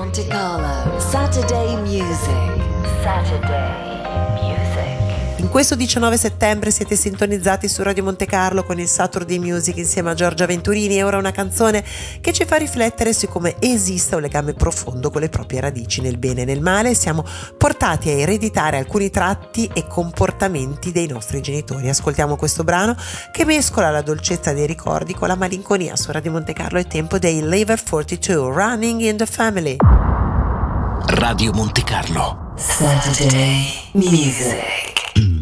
Monte Carlo. Saturday Music. Saturday Music. In questo 19 settembre siete sintonizzati su Radio Monte Carlo con il Saturday Music insieme a Giorgia Venturini, e ora una canzone che ci fa riflettere su come esista un legame profondo con le proprie radici nel bene e nel male. Siamo portati a ereditare alcuni tratti e comportamenti dei nostri genitori. Ascoltiamo questo brano che mescola la dolcezza dei ricordi con la malinconia. Su Radio Monte Carlo è tempo dei Lever 42, Running in the Family. Radio Monte Carlo. Saturday Music.